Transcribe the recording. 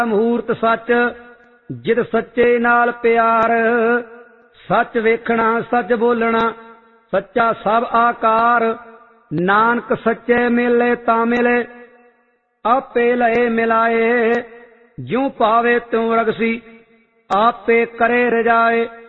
ਮਹੂਰਤ ਸੱਚ ਜਿਤ ਸੱਚੇ ਨਾਲ ਪਿਆਰ। ਸੱਚ ਵੇਖਣਾ ਸੱਚ ਬੋਲਣਾ ਸੱਚਾ ਸਭ ਆਕਾਰ। ਨਾਨਕ ਸੱਚੇ ਮਿਲੇ ਤਾਂ ਮਿਲੇ ਆਪੇ ਲਏ ਮਿਲਾਏ। ਜਿਉ ਪਾਵੇ ਤਿਉ ਰਗਸੀ ਆਪੇ ਕਰੇ ਰਜਾਏ।